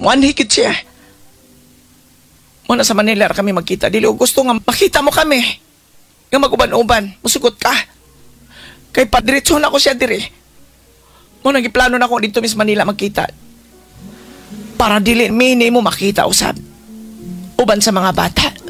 Muanhikit siya. Muna sa Manila kami magkita. Dili ko gusto nga makita mo kami. Nga maguban-uban. Musugot ka. Kay padritso na ko siya diri. Muna giplano na ko dito Miss Manila magkita. Para dili mini mo makita usab. Uban sa mga bata.